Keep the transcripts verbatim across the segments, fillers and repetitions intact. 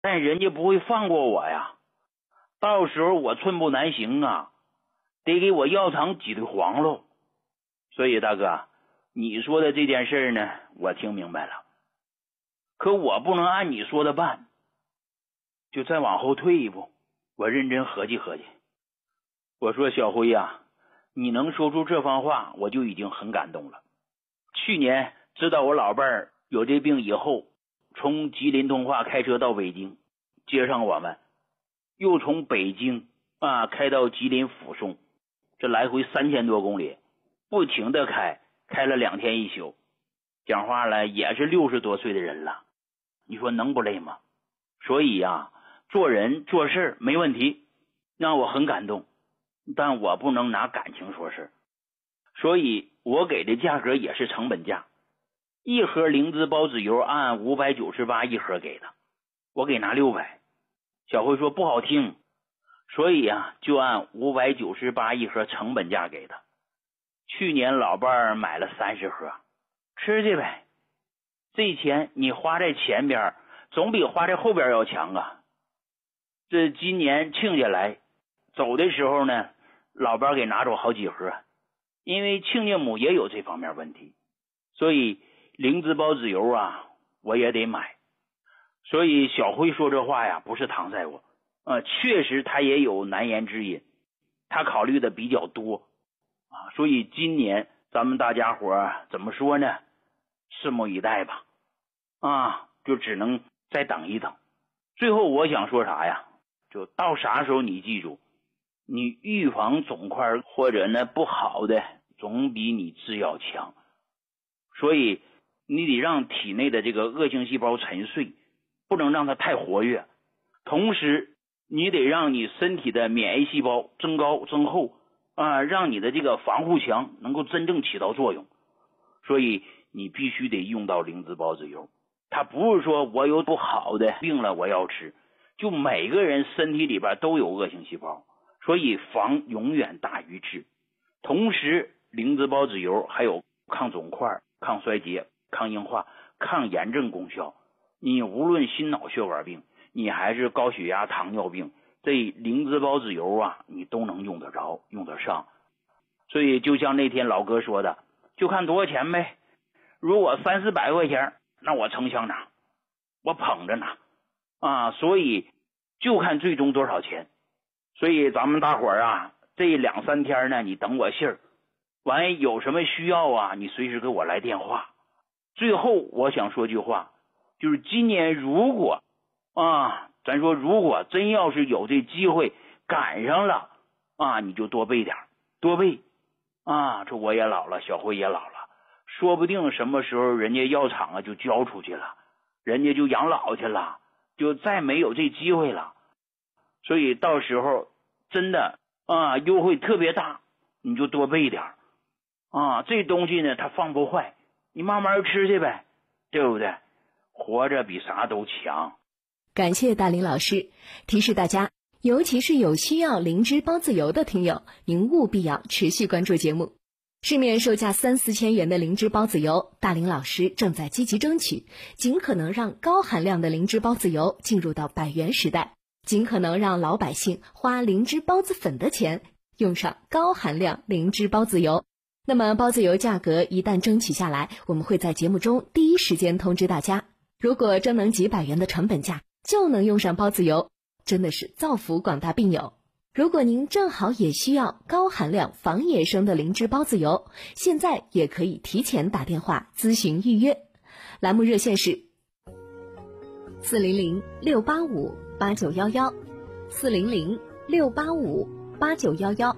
但人家不会放过我呀，到时候我寸步难行啊，得给我药厂挤兑黄喽。所以大哥，你说的这件事呢，我听明白了，可我不能按你说的办，就再往后退一步。我认真合计合计，我说小辉呀，你能说出这番话，我就已经很感动了。去年知道我老伴儿有这病以后，从吉林通化开车到北京接上我们，又从北京啊开到吉林抚松，这来回三千多公里，不停的开，开了两天一宿。讲话了也是六十多岁的人了，你说能不累吗？所以呀，做人做事没问题，让我很感动，但我不能拿感情说事，所以我给的价格也是成本价，一盒灵芝孢子油按五百九十八一盒给的，我给拿六百。小辉说不好听，所以啊就按五百九十八一盒成本价给的。去年老伴儿买了三十盒，吃去呗，这钱你花在前边总比花在后边要强啊。这今年亲家来走的时候呢，老伴儿给拿走好几盒，因为亲家母也有这方面问题，所以灵芝孢子油啊我也得买。所以小辉说这话呀不是搪塞我，呃，确实他也有难言之隐，他考虑的比较多啊，所以今年咱们大家伙怎么说呢，拭目以待吧，啊，就只能再等一等。最后我想说啥呀，就到啥时候你记住，你预防肿块或者呢不好的总比你治药强，所以你得让体内的这个恶性细胞沉睡，不能让它太活跃，同时你得让你身体的免疫细胞增高增厚啊，让你的这个防护墙能够真正起到作用。所以你必须得用到灵芝孢子油，它不是说我有不好的病了我要吃，就每个人身体里边都有恶性细胞，所以防永远大于治。同时灵芝孢子油还有抗肿块、抗衰竭、抗硬化、抗炎症功效，你无论心脑血管病，你还是高血压糖尿病，这灵芝孢子油啊你都能用得着用得上。所以就像那天老哥说的，就看多少钱呗，如果三四百块钱那我成箱拿，我捧着拿啊，所以就看最终多少钱。所以咱们大伙儿啊，这两三天呢你等我信儿，完有什么需要啊你随时给我来电话。最后我想说句话，就是今年如果啊咱说如果真要是有这机会赶上了啊，你就多备点多备啊，这我也老了，小辉也老了，说不定什么时候人家药厂啊就交出去了，人家就养老去了，就再没有这机会了。所以到时候真的啊优惠特别大，你就多备点啊，这东西呢它放不坏，你慢慢吃去呗，对不对？活着比啥都强。 感谢大林老师提示大家，尤其是有需要灵芝孢子油的听友，您务必要持续关注节目。市面售价三四千元的灵芝孢子油，大林老师正在积极争取，尽可能让高含量的灵芝孢子油进入到百元时代，尽可能让老百姓花灵芝孢子粉的钱用上高含量灵芝孢子油。那么孢子油价格一旦争取下来，我们会在节目中第一时间通知大家。如果真能几百元的成本价就能用上孢子油，真的是造福广大病友。如果您正好也需要高含量防野生的灵芝孢子油，现在也可以提前打电话咨询预约。栏目热线是四零零六八五八九一一，四零零六八五八九一一。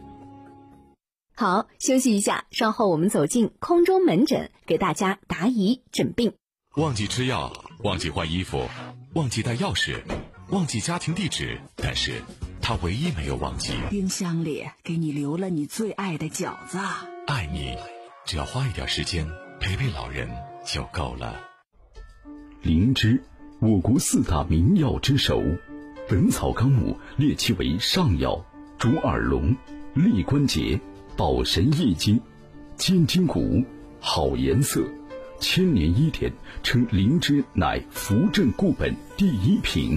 好，休息一下，稍后我们走进空中门诊，给大家答疑诊病。 忘记吃药，忘记换衣服，忘记带钥匙，忘记家庭地址，但是他唯一没有忘记， 冰箱里给你留了你最爱的饺子。 爱你，只要花一点时间陪陪老人就够了。 灵芝，我国四大名药之首，《本草纲目》列其为上药，主耳聋、利关节、保神益精、坚筋骨、好颜色， 千年一点，称灵芝乃扶正固本第一品。